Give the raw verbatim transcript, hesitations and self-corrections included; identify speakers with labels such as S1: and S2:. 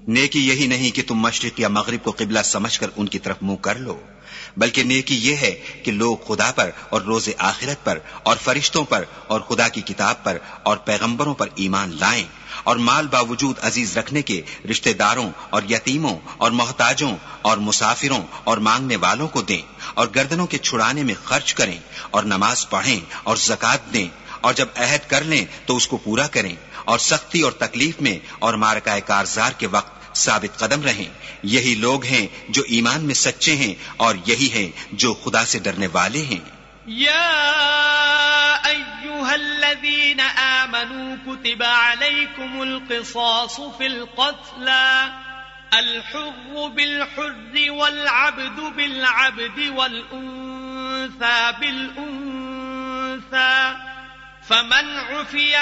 S1: नेकी यही नहीं कि तुम मशरिक या मगरिब को किबला समझकर उनकी तरफ मुंह कर लो, बल्कि नेकी यह है कि लोग खुदा पर और रोजे आखिरत पर और फरिश्तों पर और खुदा की किताब पर और पैगंबरों पर ईमान लाएं और माल बावजूद अजीज रखने के रिश्तेदारों और यतीमों और मोहताजों और मुसाफिरों और मांगने वालों को दें और गर्दनों के छुड़ाने में खर्च करें और नमाज पढ़ें और ज़कात दें और जब अहद कर लें तो उसको पूरा करें और सख्ती और तकलीफ में और मारकाए कारजार के वक्त साबित कदम रहें। यही लोग हैं जो ईमान में सच्चे हैं और यही हैं जो खुदा से डरने वाले हैं।
S2: या अय्युहल्लज़ीना आमनू कुतिबा अलैकुमुल क़िसासु फ़िल क़त्ला अल-हुर्रु बिल-हुर्रि वल-अब्दु बिल-अब्दि वल-उन्सा बिल-उन्सा फमन उफ़िया